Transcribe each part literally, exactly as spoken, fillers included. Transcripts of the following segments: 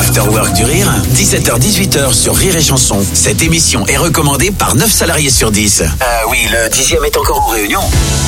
l'Afterwork du Rire, dix-sept heures dix-huit heures sur Rire et Chanson. Cette émission est recommandée par neuf salariés sur dix. Euh, oui, le dixième est encore en réunion.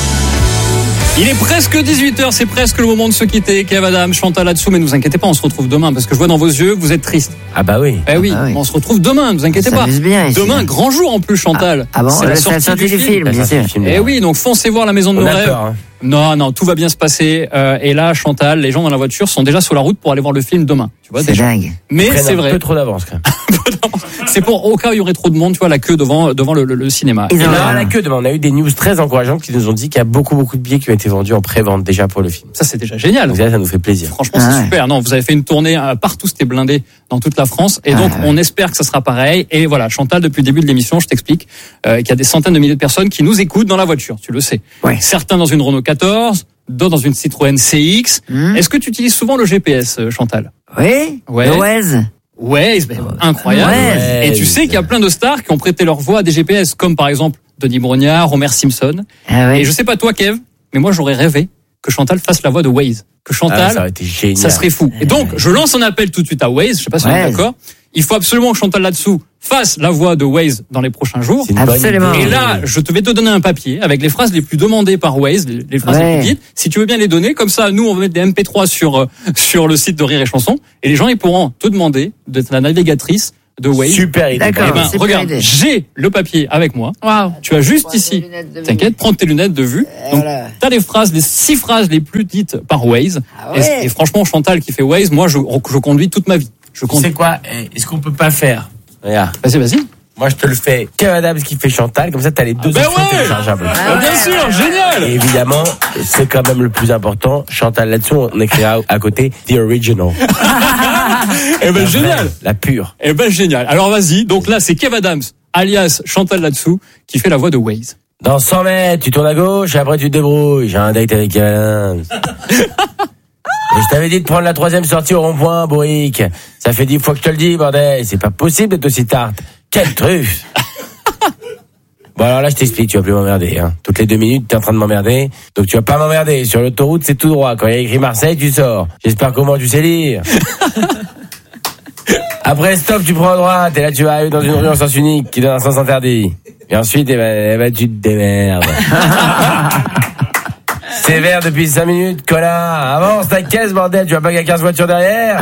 Il est presque dix-huit heures, c'est presque le moment de se quitter. Kev Adams, Chantal là-dessous, mais ne vous inquiétez pas, on se retrouve demain parce que je vois dans vos yeux, vous êtes triste. Ah bah oui. Eh oui, ah bah oui. On se retrouve demain, ne vous inquiétez ça pas. Bien, ici, demain, hein. grand jour en plus, Chantal. Ah, ah bon, c'est la c'est sortie, la sortie du, du film. film, bien sûr. Eh oui, donc foncez voir la maison de On nos a rêves. peur, hein. Non, non, tout va bien se passer. Euh, et là, Chantal, les gens dans la voiture sont déjà sur la route pour aller voir le film demain. Tu vois, C'est déjà. dingue. Mais Prennent c'est un vrai. peu trop d'avance quand même. C'est pour au cas où il y aurait trop de monde, tu vois, la queue devant devant le, le, le cinéma. Ils Et ont là, Là, à la queue, demain, on a eu des news très encourageantes qui nous ont dit qu'il y a beaucoup, beaucoup de billets qui ont été vendus en pré-vente déjà pour le film. ça c'est déjà génial. Donc ça, ça nous fait plaisir. Franchement, Ah c'est ouais. super. Non, vous avez fait une tournée euh, partout, c'était blindé dans toute la France. Et Ah donc, ouais. on espère que ça sera pareil. Et voilà, Chantal, depuis le début de l'émission, je t'explique euh, qu'il y a des centaines de milliers de personnes qui nous écoutent dans la voiture. Tu le sais. Ouais. Certains dans une Renault quatorze, d'autres dans une Citroën C X. Mmh. Est-ce que tu utilises souvent le G P S, euh, Chantal? Oui. Ouais. Le Waze. Ouais, ben, incroyable. Ouais. Et tu sais qu'il y a plein de stars qui ont prêté leur voix à des G P S, comme par exemple Denis Brognard, Homer Simpson. Ah ouais. Et je sais pas toi, Kev, mais moi j'aurais rêvé que Chantal fasse la voix de Waze. Que Chantal, Ah, ça aurait été génial. ça serait fou. Et donc, je lance un appel tout de suite à Waze. Je sais pas si on est Waze. d'accord. Il faut absolument que Chantal là-dessous fasse la voix de Waze dans les prochains jours. C'est une bonne Absolument. idée. Et là, je te vais te donner un papier avec les phrases les plus demandées par Waze, les, les phrases Ouais. les plus dites. Si tu veux bien les donner, comme ça, nous, on va mettre des M P trois sur euh, sur le site de Rire et Chanson, et les gens ils pourront te demander d'être la navigatrice de Waze. Super idée. D'accord. Eh ben, super regarde, idée. j'ai le papier avec moi. Waouh. Tu as juste Prends ici. tes lunettes de vue. T'inquiète, prends tes lunettes de vue. Donc, Voilà. t'as les phrases, les six phrases les plus dites par Waze. Ah ouais. et, et franchement, Chantal qui fait Waze, moi, je, je conduis toute ma vie. Je Tu conduis. sais quoi? eh, Est-ce qu'on peut pas faire? Regarde. Vas-y, vas-y. Moi, je te le fais. Kev Adams qui fait Chantal. Comme ça, t'as les deux ben options ouais. téléchargeables. Ah, bien sûr, génial. Et évidemment, c'est quand même le plus important. Chantal là-dessous, on écrira à côté The Original. Eh ben, La génial. vraie, la pure. Eh ben, génial. Alors, vas-y. Donc là, c'est Kev Adams, alias Chantal là-dessous, qui fait la voix de Waze. Dans cent mètres, tu tournes à gauche et après tu te débrouilles. J'ai un date avec Kev Adams. Et je t'avais dit de prendre la troisième sortie au rond-point, Bourrique. Ça fait dix fois que je te le dis, bordel. C'est pas possible d'être aussi tarte. Quelle truffe. Bon, alors là, je t'explique, tu vas plus m'emmerder, hein. Toutes les deux minutes, t'es en train de m'emmerder. Donc tu vas pas m'emmerder. Sur l'autoroute, c'est tout droit. Quand il y a écrit Marseille, tu sors. J'espère qu'au moins tu sais lire. Après, stop, tu prends à droite. Et là, tu vas arriver dans une rue en sens unique qui donne un sens interdit. Et ensuite, eh ben, eh ben, tu te démerdes. C'est vert depuis cinq minutes, connard. Avance ta caisse, bordel. Tu vois pas qu'il y a quinze voitures derrière?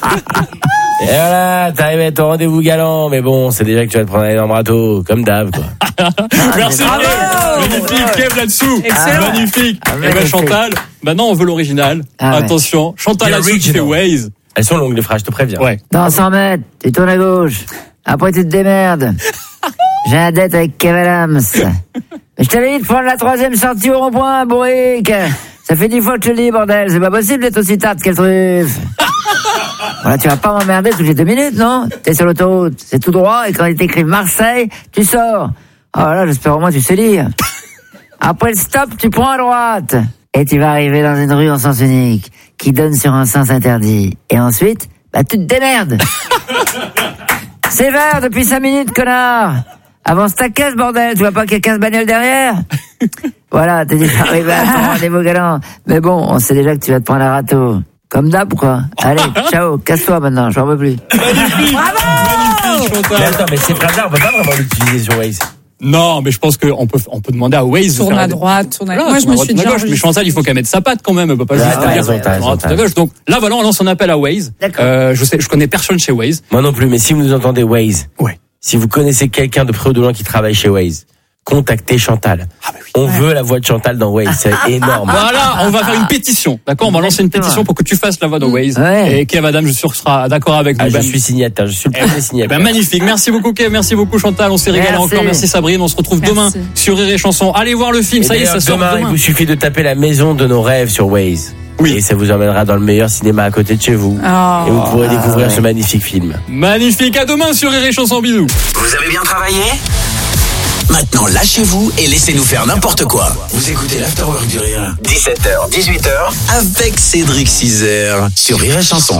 Et voilà, t'arrives à ton rendez-vous galant. Mais bon, c'est déjà que tu vas te prendre un énorme râteau. Comme d'hab, quoi. Merci, bravo. Kev. Magnifique, Kev là-dessous. Excellent. Magnifique. Ah, Eh ben, magnifique. Chantal, maintenant, on veut l'original. Ah ouais. Attention. Chantal The là-dessous qui fait original. Waze. Elles sont longues, les phrases, je te préviens. Ouais. Dans cent mètres, tu tournes à gauche. Après, tu te démerdes. J'ai un date avec Kev Adams. Mais je t'avais dit de prendre la troisième sortie au rond-point, Bourrique. Ça fait dix fois que je te le dis, bordel. C'est pas possible d'être aussi tarte, quelle truffe. Voilà, tu vas pas m'emmerder toutes les deux minutes, non? T'es sur l'autoroute, c'est tout droit, et quand il t'écrit Marseille, tu sors. Oh là, j'espère au moins que tu sais lire. Après le stop, tu prends à droite. Et tu vas arriver dans une rue en sens unique, qui donne sur un sens interdit. Et ensuite, bah, tu te démerdes. C'est vert depuis cinq minutes, connard. Avance ta caisse, bordel. Tu vois pas qu'il y a quinze bagnoles derrière? Voilà, t'es déjà arrivé à ton rendez-vous galant. Mais bon, on sait déjà que tu vas te prendre un râteau. Comme d'hab, quoi. Allez, ciao, casse-toi maintenant, j'en veux plus. Magnifique. Magnifique, Mais Chantal. attends, mais ces phrases-là, on peut pas vraiment l'utiliser sur Waze. Non, mais je pense qu'on peut, on peut demander à Waze de Tourne faire à des- droite, tourne à Voilà, Moi, je tourne me à suis droite, déjà à gauche, mais enregistrée. Chantal, il faut qu'elle mette sa patte quand même. Elle peut pas Ouais, juste t'as dire raison, t'as raison, droite, t'as à gauche. Donc là, voilà, on lance un appel à Waze. D'accord. Euh, je sais, je connais personne chez Waze. Moi non plus, mais si vous nous entendez Waze, Ouais. si vous connaissez quelqu'un de près ou de loin qui travaille chez Waze, contactez Chantal. On veut la voix de Chantal dans Waze, c'est énorme. Voilà, on va faire une pétition. D'accord, on va lancer une pétition pour que tu fasses la voix de Waze. Ouais. Et Kev Adam, je suis sûr, sera d'accord avec nous. Ah, je Ben. suis signataire, je suis le premier Eh signataire. ben, magnifique. Merci beaucoup, Kev. Merci beaucoup, Chantal. On s'est régalé Merci. encore. Merci, Sabrine. On se retrouve Merci. demain sur Rire et Chanson. Allez voir le film. Et Ça y est, d'ailleurs, ça sort demain, demain. il vous suffit de taper la maison de nos rêves sur Waze. Oui. Et ça vous emmènera dans le meilleur cinéma à côté de chez vous. Oh. Et vous pourrez Ah, découvrir ouais. ce magnifique film. Magnifique. À demain sur Rire et Chanson. Bisous. Vous avez bien travaillé ? Maintenant, lâchez-vous et laissez-nous faire n'importe quoi. Vous écoutez l'Afterwork du Rire. dix-sept heures, dix-huit heures, avec Cédric Cizer sur Rire et Chanson.